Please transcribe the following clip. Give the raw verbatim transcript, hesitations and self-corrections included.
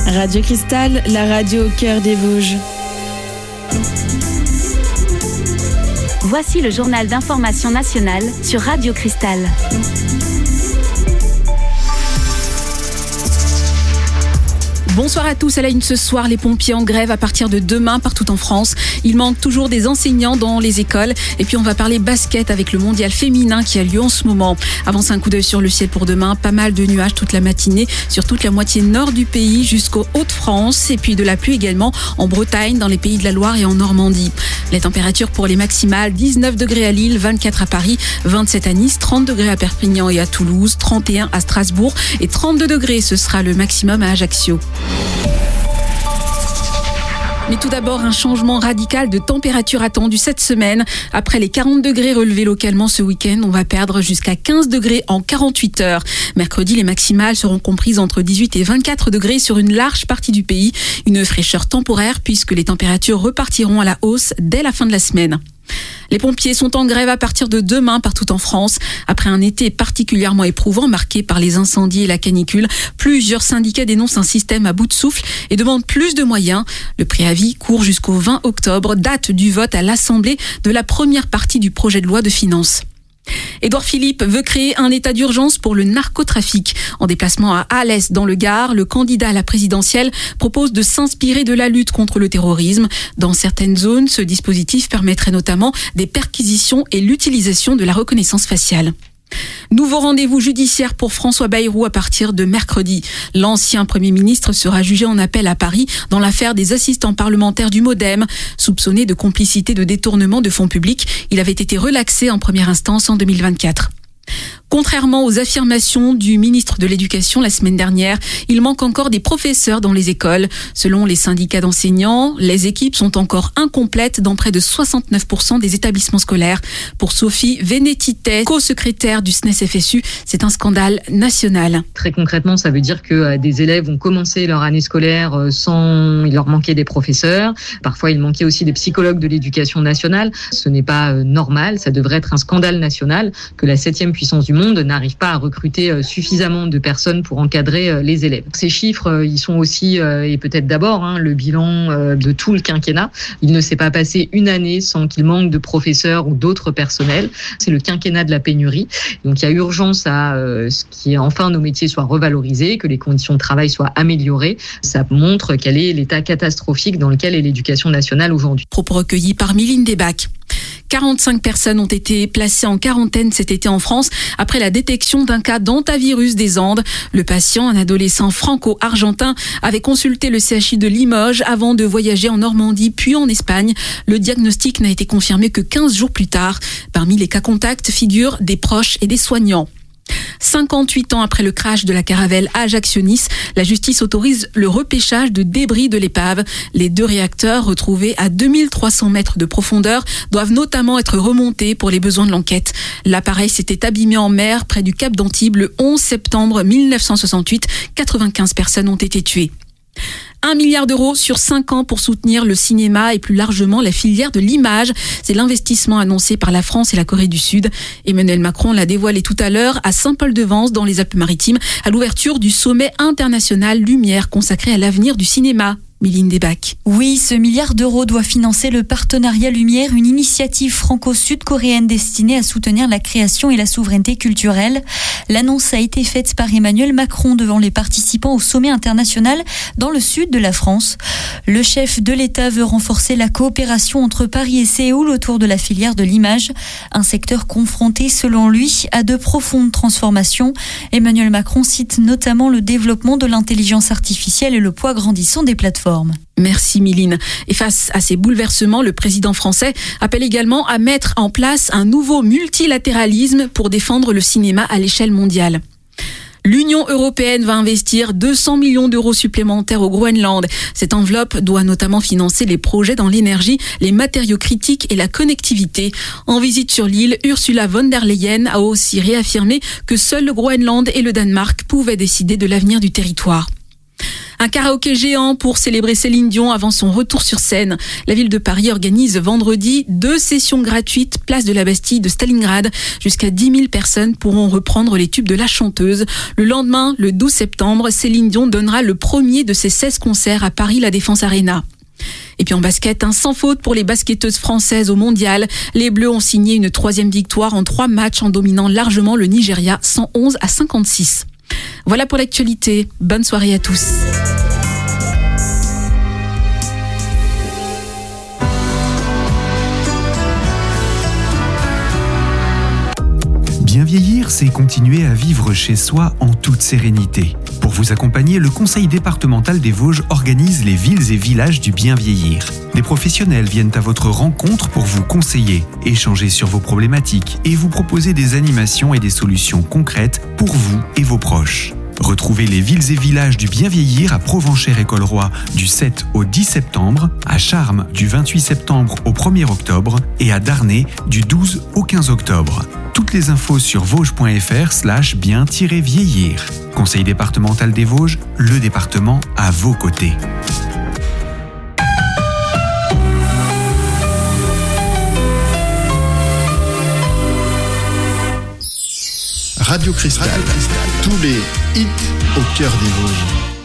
Radio Cristal, la radio au cœur des Vosges. Voici le journal d'information nationale sur Radio Cristal. Bonsoir à tous. À la une ce soir, les pompiers en grève à partir de demain partout en France. Il manque toujours des enseignants dans les écoles. Et puis on va parler basket avec le mondial féminin qui a lieu en ce moment. Avance un coup d'œil sur le ciel pour demain. Pas mal de nuages toute la matinée sur toute la moitié nord du pays jusqu'aux Hauts-de-France. Et puis de la pluie également en Bretagne, dans les pays de la Loire et en Normandie. Les températures pour les maximales, dix-neuf degrés à Lille, vingt-quatre à Paris, vingt-sept à Nice, trente degrés à Perpignan et à Toulouse, trente et un à Strasbourg et trente-deux degrés, ce sera le maximum à Ajaccio. Mais tout d'abord, un changement radical de température attendu cette semaine. Après les quarante degrés relevés localement ce week-end, on va perdre jusqu'à quinze degrés en quarante-huit heures. Mercredi, les maximales seront comprises entre dix-huit et vingt-quatre degrés sur une large partie du pays. Une fraîcheur temporaire puisque les températures repartiront à la hausse dès la fin de la semaine. Les pompiers sont en grève à partir de demain partout en France. Après un été particulièrement éprouvant marqué par les incendies et la canicule, plusieurs syndicats dénoncent un système à bout de souffle et demandent plus de moyens. Le préavis court jusqu'au vingt octobre, date du vote à l'Assemblée de la première partie du projet de loi de finances. Édouard Philippe veut créer un état d'urgence pour le narcotrafic. En déplacement à Alès dans le Gard, le candidat à la présidentielle propose de s'inspirer de la lutte contre le terrorisme. Dans certaines zones, ce dispositif permettrait notamment des perquisitions et l'utilisation de la reconnaissance faciale. Nouveau rendez-vous judiciaire pour François Bayrou à partir de mercredi. L'ancien Premier ministre sera jugé en appel à Paris dans l'affaire des assistants parlementaires du MoDem. Soupçonné de complicité de détournement de fonds publics, il avait été relaxé en première instance en deux mille vingt-quatre. Contrairement aux affirmations du ministre de l'Éducation la semaine dernière, il manque encore des professeurs dans les écoles. Selon les syndicats d'enseignants, les équipes sont encore incomplètes dans près de soixante-neuf pour cent des établissements scolaires. Pour Sophie Vénétité, co-secrétaire du S N E S F S U, c'est un scandale national. Très concrètement, ça veut dire que des élèves ont commencé leur année scolaire sans... Il leur manquait des professeurs. Parfois, il manquait aussi des psychologues de l'Éducation nationale. Ce n'est pas normal, ça devrait être un scandale national que la septième puissance du monde n'arrive pas à recruter suffisamment de personnes pour encadrer les élèves. Ces chiffres, ils sont aussi, et peut-être d'abord, hein, le bilan de tout le quinquennat. Il ne s'est pas passé une année sans qu'il manque de professeurs ou d'autres personnels. C'est le quinquennat de la pénurie. Donc il y a urgence à euh, ce qui enfin nos métiers soient revalorisés, que les conditions de travail soient améliorées. Ça montre quel est l'état catastrophique dans lequel est l'éducation nationale aujourd'hui. Propos recueillis par Mylène Desbacs. quarante-cinq personnes ont été placées en quarantaine cet été en France après la détection d'un cas d'hantavirus des Andes. Le patient, un adolescent franco-argentin, avait consulté le C H I de Limoges avant de voyager en Normandie puis en Espagne. Le diagnostic n'a été confirmé que quinze jours plus tard. Parmi les cas contacts figurent des proches et des soignants. cinquante-huit ans après le crash de la caravelle Ajaccio-Nice, la justice autorise le repêchage de débris de l'épave. Les deux réacteurs retrouvés à deux mille trois cents mètres de profondeur doivent notamment être remontés pour les besoins de l'enquête. L'appareil s'était abîmé en mer près du Cap d'Antibes le onze septembre mille neuf cent soixante-huit. quatre-vingt-quinze personnes ont été tuées. Un milliard d'euros sur cinq ans pour soutenir le cinéma et plus largement la filière de l'image. C'est l'investissement annoncé par la France et la Corée du Sud. Emmanuel Macron l'a dévoilé tout à l'heure à Saint-Paul-de-Vence dans les Alpes-Maritimes à l'ouverture du sommet international Lumière consacré à l'avenir du cinéma. Mylène Desbacs. Oui, ce milliard d'euros doit financer le partenariat Lumière, une initiative franco-sud-coréenne destinée à soutenir la création et la souveraineté culturelle. L'annonce a été faite par Emmanuel Macron devant les participants au sommet international dans le sud de la France. Le chef de l'État veut renforcer la coopération entre Paris et Séoul autour de la filière de l'image, un secteur confronté, selon lui, à de profondes transformations. Emmanuel Macron cite notamment le développement de l'intelligence artificielle et le poids grandissant des plateformes. Merci Mylène. Et face à ces bouleversements, le président français appelle également à mettre en place un nouveau multilatéralisme pour défendre le cinéma à l'échelle mondiale. L'Union européenne va investir deux cents millions d'euros supplémentaires au Groenland. Cette enveloppe doit notamment financer les projets dans l'énergie, les matériaux critiques et la connectivité. En visite sur l'île, Ursula von der Leyen a aussi réaffirmé que seuls le Groenland et le Danemark pouvaient décider de l'avenir du territoire. Un karaoké géant pour célébrer Céline Dion avant son retour sur scène. La ville de Paris organise vendredi deux sessions gratuites, place de la Bastille de Stalingrad. Jusqu'à dix mille personnes pourront reprendre les tubes de la chanteuse. Le lendemain, le douze septembre, Céline Dion donnera le premier de ses seize concerts à Paris, la Défense Arena. Et puis en basket, un sans faute pour les basketteuses françaises au mondial. Les Bleus ont signé une troisième victoire en trois matchs en dominant largement le Nigeria cent onze à cinquante-six. Voilà pour l'actualité. Bonne soirée à tous. Bien vieillir, c'est continuer à vivre chez soi en toute sérénité. Pour vous accompagner, le Conseil départemental des Vosges organise les villes et villages du bien vieillir. Des professionnels viennent à votre rencontre pour vous conseiller, échanger sur vos problématiques et vous proposer des animations et des solutions concrètes pour vous et vos proches. Retrouvez les villes et villages du bien vieillir à Provenchère-École-Roi du sept au dix septembre, à Charmes du vingt-huit septembre au premier octobre et à Darney du douze au quinze octobre. Toutes les infos sur vosges.fr slash bien-vieillir. Conseil départemental des Vosges, le département à vos côtés. Radio Cristal, tous les hits au cœur des Vosges.